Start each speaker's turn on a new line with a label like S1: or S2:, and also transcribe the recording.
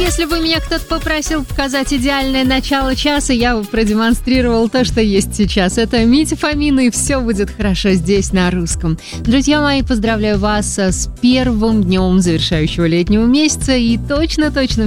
S1: Если бы меня кто-то попросил показать идеальное начало часа, я бы продемонстрировал то, что есть сейчас. Это Митя Фомин, и все будет хорошо здесь, на русском. Друзья мои, поздравляю вас с первым днем завершающего летнего месяца, и точно